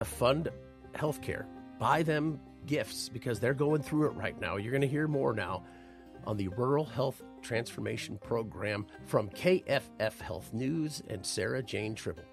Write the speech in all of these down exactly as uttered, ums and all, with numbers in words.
Fund healthcare. Buy them gifts because they're going through it right now. You're going to hear more now on the Rural Health Transformation Program from K F F Health News and Sarah Jane Tribble.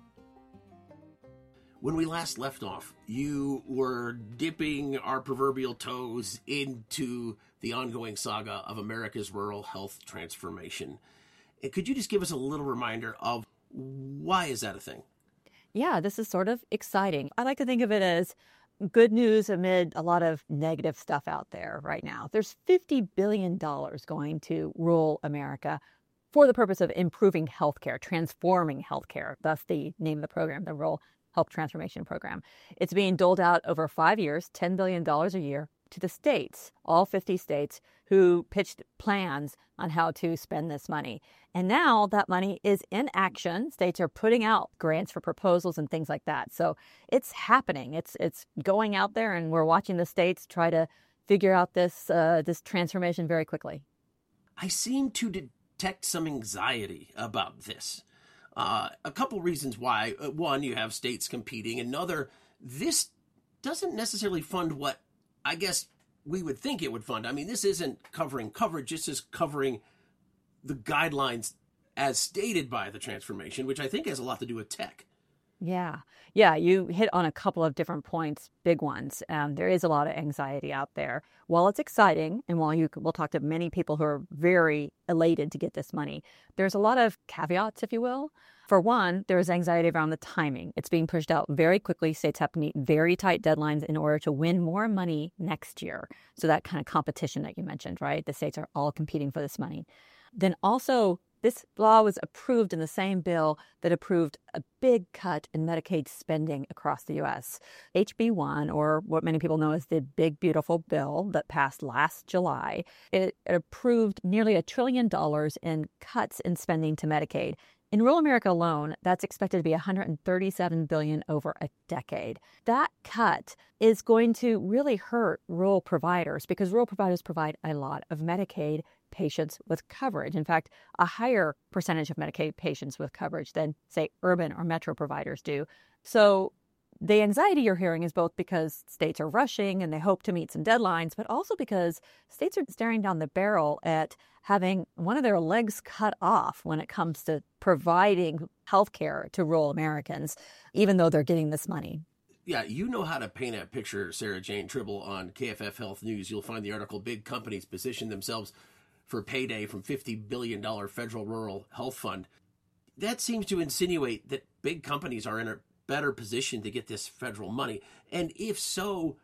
When we last left off, you were dipping our proverbial toes into the ongoing saga of America's rural health transformation. And could you just give us a little reminder of why is that a thing? Yeah, this is sort of exciting. I like to think of it as good news amid a lot of negative stuff out there right now. There's fifty billion dollars going to rural America for the purpose of improving healthcare, transforming healthcare. That's the name of the program, the Rural Health Transformation Program. It's being doled out over five years, ten billion dollars a year, to the states, all fifty states, who pitched plans on how to spend this money. And now that money is in action. States are putting out grants for proposals and things like that. So it's happening. It's it's going out there, and we're watching the states try to figure out this uh, this transformation very quickly. I seem to detect some anxiety about this. Uh, a couple reasons why. One, you have states competing. Another, this doesn't necessarily fund what I guess we would think it would fund. I mean, this isn't covering coverage. This is covering the guidelines as stated by the transformation, which I think has a lot to do with tech. Yeah. Yeah. You hit on a couple of different points, big ones. Um, there is a lot of anxiety out there. While it's exciting, and while you we'll talk to many people who are very elated to get this money, there's a lot of caveats, if you will. For one, there's anxiety around the timing. It's being pushed out very quickly. States have to meet very tight deadlines in order to win more money next year. So that kind of competition that you mentioned, right? The states are all competing for this money. Then also, this law was approved in the same bill that approved a big cut in Medicaid spending across the U S. H B one, or what many people know as the Big Beautiful Bill that passed last July, it approved nearly a trillion dollars in cuts in spending to Medicaid. In rural America alone, that's expected to be one hundred thirty-seven billion dollars over a decade. That cut is going to really hurt rural providers because rural providers provide a lot of Medicaid patients with coverage. In fact, a higher percentage of Medicaid patients with coverage than, say, urban or metro providers do. So the anxiety you're hearing is both because states are rushing and they hope to meet some deadlines, but also because states are staring down the barrel at having one of their legs cut off when it comes to providing health care to rural Americans, even though they're getting this money. Yeah, you know how to paint a picture, Sarah Jane Tribble, on K F F Health News. You'll find the article, Big Companies Position Themselves for Payday from fifty billion dollars Federal Rural Health Fund. That seems to insinuate that big companies are in a better position to get this federal money. And if so,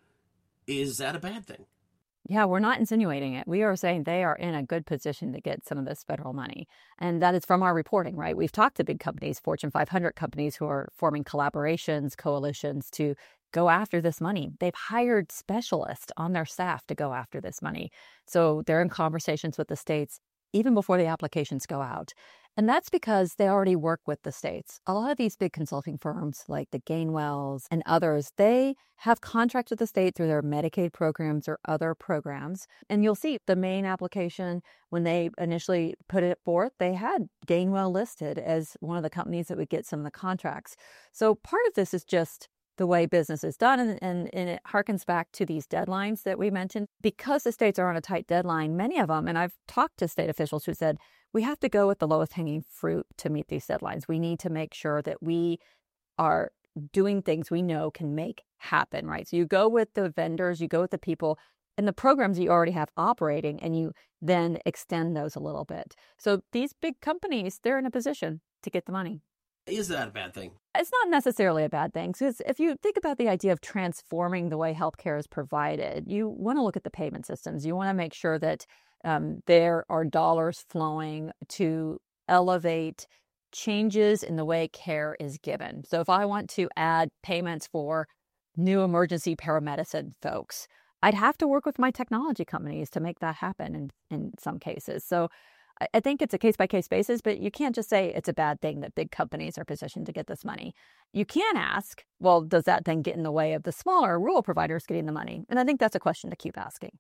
is that a bad thing? Yeah, we're not insinuating it. We are saying they are in a good position to get some of this federal money. And that is from our reporting, right? We've talked to big companies, Fortune five hundred companies who are forming collaborations, coalitions to go after this money. They've hired specialists on their staff to go after this money. So they're in conversations with the states even before the applications go out. And that's because they already work with the states. A lot of these big consulting firms like the Gainwells and others, they have contracts with the state through their Medicaid programs or other programs. And you'll see the Maine application, when they initially put it forth, they had Gainwell listed as one of the companies that would get some of the contracts. So part of this is just the way business is done, and, and, and it harkens back to these deadlines that we mentioned. Because the states are on a tight deadline, many of them, and I've talked to state officials who said, we have to go with the lowest hanging fruit to meet these deadlines. We need to make sure that we are doing things we know can make happen, right? So you go with the vendors, you go with the people and the programs you already have operating, and you then extend those a little bit. So these big companies, they're in a position to get the money. Is that a bad thing? It's not necessarily a bad thing. Because if you think about the idea of transforming the way healthcare is provided, you want to look at the payment systems. You want to make sure that um, there are dollars flowing to elevate changes in the way care is given. So if I want to add payments for new emergency paramedicine folks, I'd have to work with my technology companies to make that happen in, in some cases. So I think it's a case-by-case basis, but you can't just say it's a bad thing that big companies are positioned to get this money. You can ask, well, does that then get in the way of the smaller rural providers getting the money? And I think that's a question to keep asking.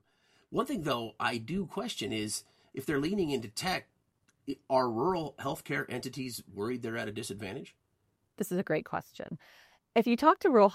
One thing, though, I do question is if they're leaning into tech, are rural healthcare entities worried they're at a disadvantage? This is a great question. if you talk to real